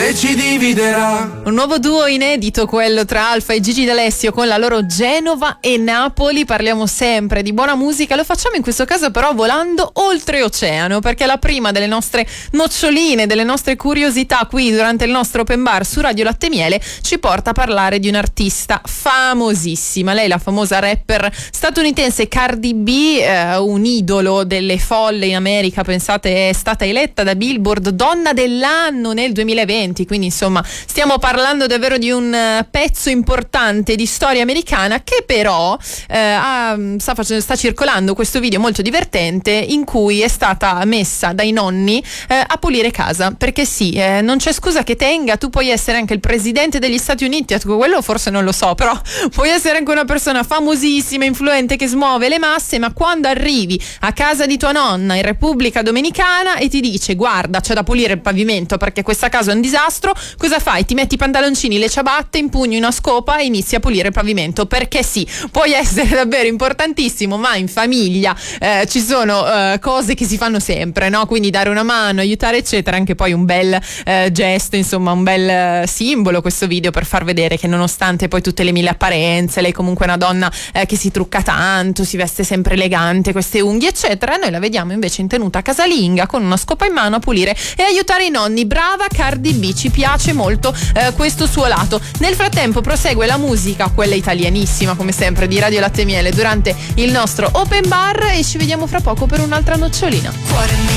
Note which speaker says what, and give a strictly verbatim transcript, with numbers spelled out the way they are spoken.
Speaker 1: che ci dividerà.
Speaker 2: Un nuovo duo inedito, quello tra Alfa e Gigi D'Alessio, con la loro Genova e Napoli. Parliamo sempre di buona musica, lo facciamo in questo caso però volando oltreoceano, perché la prima delle nostre noccioline, delle nostre curiosità qui durante il nostro open bar su Radio Latte Miele ci porta a parlare di un'artista famosissima. Lei, la famosa rapper statunitense Cardi B, eh, un idolo delle folle in America. Pensate, è stata eletta da Billboard donna dell'anno nel duemilaventi, quindi insomma stiamo parlando davvero di un uh, pezzo importante di storia americana, che però uh, ha, sta, facendo, sta circolando questo video molto divertente in cui è stata messa dai nonni uh, a pulire casa, perché sì, eh, non c'è scusa che tenga. Tu puoi essere anche il presidente degli Stati Uniti, ecco, quello forse non lo so, però puoi essere anche una persona famosissima, influente, che smuove le masse, ma quando arrivi a casa di tua nonna in Repubblica Dominicana e ti dice guarda c'è da pulire il pavimento perché questa casa è un disastro, cosa fai? Ti metti i pantaloncini, le ciabatte, impugni una scopa e inizi a pulire il pavimento, perché sì, puoi essere davvero importantissimo, ma in famiglia eh, ci sono eh, cose che si fanno sempre, no? Quindi dare una mano, aiutare eccetera, anche poi un bel eh, gesto, insomma un bel eh, simbolo questo video, per far vedere che nonostante poi tutte le mille apparenze, lei comunque è una donna eh, che si trucca tanto, si veste sempre elegante, queste unghie eccetera, e noi la vediamo invece in tenuta casalinga con una scopa in mano a pulire e aiutare i nonni. Brava Cardi B, ci piace molto eh, questo suo lato. Nel frattempo prosegue la musica, quella italianissima come sempre di Radio Latte Miele, durante il nostro open bar, e ci vediamo fra poco per un'altra nocciolina.
Speaker 3: Cuore mio,